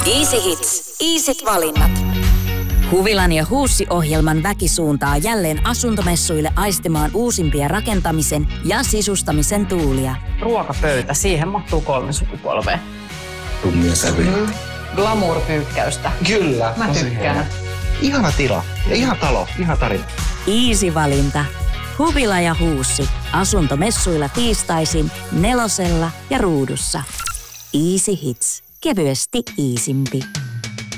Easy Hits. Easyt valinnat. Huvilan ja Huussi-ohjelman väki suuntaa jälleen asuntomessuille aistimaan uusimpia rakentamisen ja sisustamisen tuulia. Ruokapöytä, siihen mahtuu 3 sukupolvea. Tummia sävyjä. Glamour-pyykkäystä. Kyllä. Mä tykkään. Ihana tila ja ihana talo, ihana tarina. Easy-valinta. Huvila ja Huussi. Asuntomessuilla tiistaisin 4 ja Ruudussa. Easy Hits. Kevyesti iisimpi.